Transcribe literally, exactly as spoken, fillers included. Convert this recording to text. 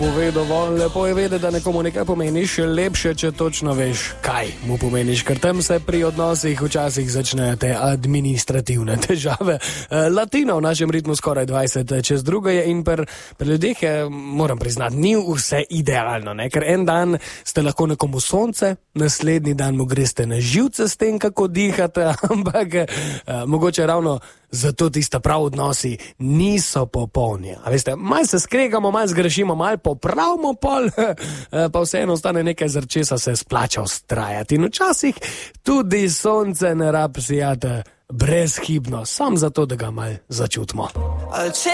Pove dovolj, lepo je vedeti, da nekomu nekaj pomeni, še lepše, če točno veš, kaj mu pomeniš, ker tam se pri odnosih včasih začnejo te administrativne težave. Latino v našem ritmu skoraj dvajset čez drugo je in pri ljudeh je, moram priznati, ni vse idealno, ne? Ker en dan ste lahko nekomu sonce, naslednji dan mu greste na živce s tem, kako dihate, ampak eh, mogoče ravno zato tista prav odnosi niso popolni. A veste, malo se skregamo, malo zgrešimo, malo popravimo pol, pa vseeno ostane nekaj, zar česa se splača ustrajati. In včasih tudi sonce ne rab sijati brezhibno, sam zato, da ga malo začutimo.